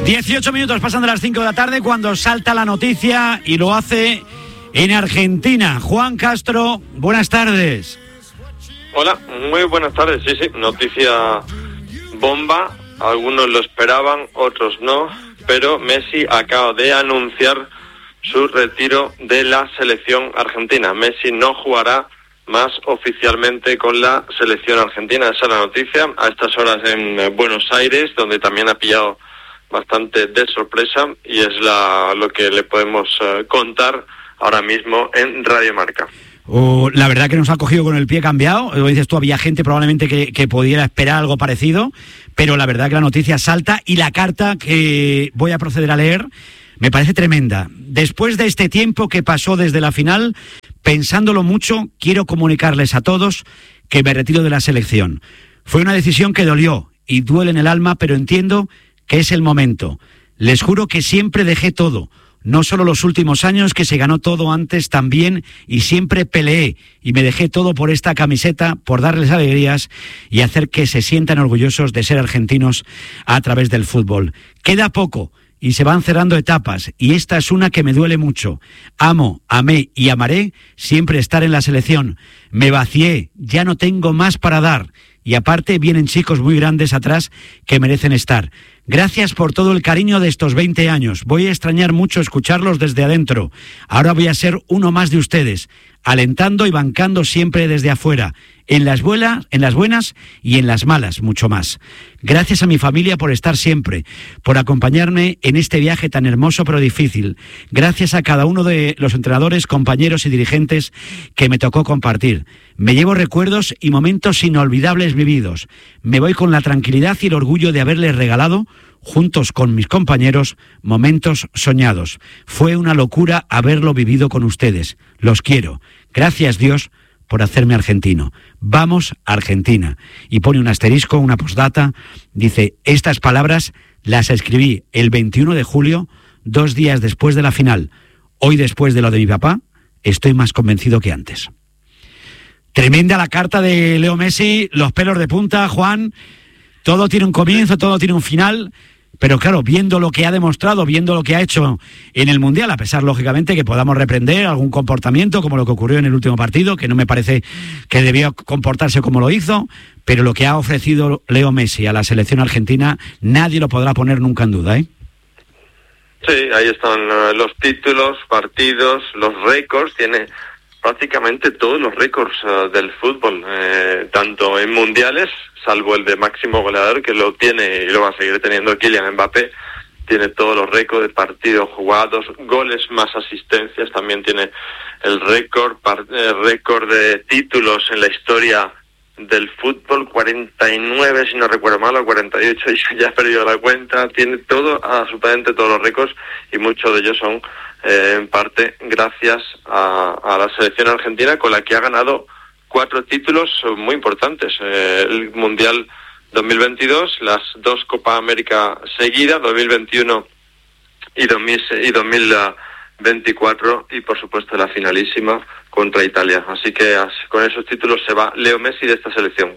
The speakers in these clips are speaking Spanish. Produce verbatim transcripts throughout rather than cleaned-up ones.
dieciocho minutos pasan de las cinco de la tarde cuando salta la noticia y lo hace en Argentina. Juan Castro, buenas tardes. Hola, muy buenas tardes. Sí, sí, noticia bomba. Algunos lo esperaban, otros no. Pero Messi acaba de anunciar su retiro de la selección argentina. Messi no jugará más oficialmente con la selección argentina. Esa es la noticia. A estas horas en Buenos Aires, donde también ha pillado bastante de sorpresa, y es la, lo que le podemos uh, contar ahora mismo en Radio Marca. Oh, la verdad que nos ha cogido con el pie cambiado. Lo dices tú, había gente probablemente que, que pudiera esperar algo parecido, pero la verdad que la noticia salta y la carta que voy a proceder a leer me parece tremenda. Después de este tiempo que pasó desde la final, pensándolo mucho, quiero comunicarles a todos que me retiro de la selección. Fue una decisión que dolió y duele en el alma, pero entiendo que es el momento. Les juro que siempre dejé todo, no solo los últimos años, que se ganó todo antes también, y siempre peleé y me dejé todo por esta camiseta, por darles alegrías y hacer que se sientan orgullosos de ser argentinos a través del fútbol. Queda poco y se van cerrando etapas, y esta es una que me duele mucho. Amo, amé y amaré siempre estar en la selección. Me vacié, ya no tengo más para dar, y aparte vienen chicos muy grandes atrás que merecen estar. Gracias por todo el cariño de estos veinte años. Voy a extrañar mucho escucharlos desde adentro. Ahora voy a ser uno más de ustedes, alentando y bancando siempre desde afuera, en las buenas, en las buenas y en las malas, mucho más. Gracias a mi familia por estar siempre, por acompañarme en este viaje tan hermoso pero difícil. Gracias a cada uno de los entrenadores, compañeros y dirigentes que me tocó compartir. Me llevo recuerdos y momentos inolvidables vividos. Me voy con la tranquilidad y el orgullo de haberles regalado, juntos con mis compañeros, momentos soñados. Fue una locura haberlo vivido con ustedes. Los quiero. Gracias, Dios, por hacerme argentino. Vamos, Argentina. Y pone un asterisco, una postdata. Dice, estas palabras las escribí el veintiuno de julio, dos días después de la final. Hoy, después de lo de mi papá, estoy más convencido que antes. Tremenda la carta de Leo Messi, los pelos de punta, Juan. Todo tiene un comienzo, todo tiene un final, pero claro, viendo lo que ha demostrado, viendo lo que ha hecho en el Mundial, a pesar, lógicamente, que podamos reprender algún comportamiento, como lo que ocurrió en el último partido, que no me parece que debió comportarse como lo hizo, pero lo que ha ofrecido Leo Messi a la selección argentina, nadie lo podrá poner nunca en duda, ¿eh? Sí, ahí están uh, los títulos, partidos, los récords, tiene prácticamente todos los récords uh, del fútbol, eh, tanto en mundiales, salvo el de máximo goleador, que lo tiene y lo va a seguir teniendo Kylian Mbappé. Tiene todos los récords de partidos jugados, goles más asistencias, también tiene el récord, par, eh, récord de títulos en la historia del fútbol, cuarenta y nueve si no recuerdo mal, o cuarenta y ocho, ya he perdido la cuenta. Tiene todo, absolutamente todos los récords, y muchos de ellos son eh, en parte gracias a, a la selección argentina, con la que ha ganado cuatro títulos muy importantes. Eh, el Mundial dos mil veintidós, las dos Copa América seguidas, dos mil veintiuno y, dos mil, y dos mil veinticuatro, y por supuesto la finalísima contra Italia. Así que con esos títulos se va Leo Messi de esta selección.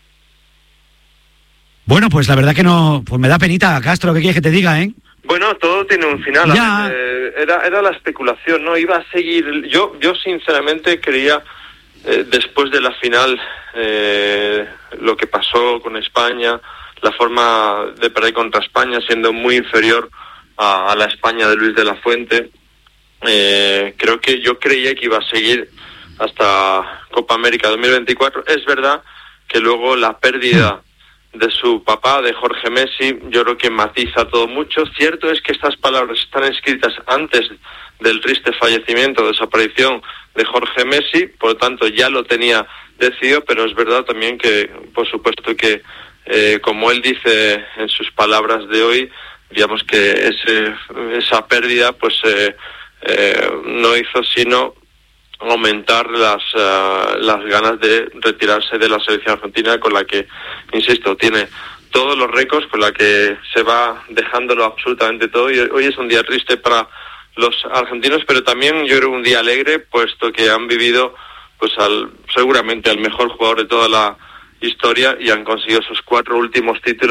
Bueno, pues la verdad que no, pues me da penita, Castro, ¿qué quieres que te diga, eh? Bueno, todo tiene un final. Ya. Eh, era, era la especulación, ¿no? Iba a seguir. Yo, yo sinceramente creía, eh, después de la final, eh, lo que pasó con España, la forma de perder contra España, siendo muy inferior a, a la España de Luis de la Fuente, eh, creo que yo creía que iba a seguir hasta Copa América dos mil veinticuatro. Es verdad que luego la pérdida de su papá, de Jorge Messi, yo creo que matiza todo mucho. Cierto es que estas palabras están escritas antes del triste fallecimiento, desaparición de Jorge Messi, por lo tanto ya lo tenía decidido, pero es verdad también que, por supuesto que, eh, como él dice en sus palabras de hoy, digamos que ese, esa pérdida pues eh, eh, no hizo sino aumentar las uh, las ganas de retirarse de la selección argentina, con la que, insisto, tiene todos los récords, con la que se va dejándolo absolutamente todo. Y hoy es un día triste para los argentinos, pero también yo creo un día alegre, puesto que han vivido pues al seguramente al mejor jugador de toda la historia, y han conseguido sus cuatro últimos títulos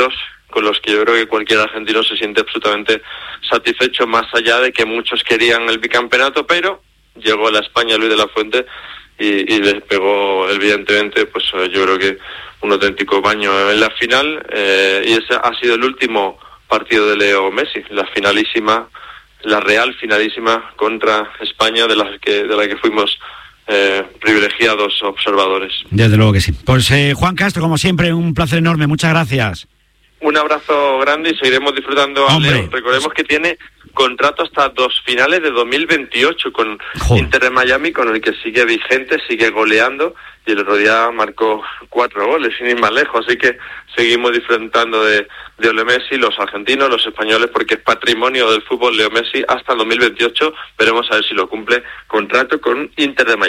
con los que yo creo que cualquier argentino se siente absolutamente satisfecho, más allá de que muchos querían el bicampeonato, pero llegó la España Luis de la Fuente y, y les pegó, evidentemente, pues yo creo que un auténtico baño en la final, eh, y ese ha sido el último partido de Leo Messi, la finalísima, la real finalísima contra España, de la que, de la que fuimos eh, privilegiados observadores. Desde luego que sí. Pues eh, Juan Castro, como siempre, un placer enorme, muchas gracias. Un abrazo grande y seguiremos disfrutando a Leo. Recordemos que tiene contrato hasta dos finales de dos mil veintiocho con Joder. Inter de Miami, con el que sigue vigente, sigue goleando, y el otro día marcó cuatro goles, sin ir más lejos, así que seguimos disfrutando de, de Leo Messi, los argentinos, los españoles, porque es patrimonio del fútbol Leo Messi hasta el dos mil veintiocho, veremos a ver si lo cumple, contrato con Inter de Miami.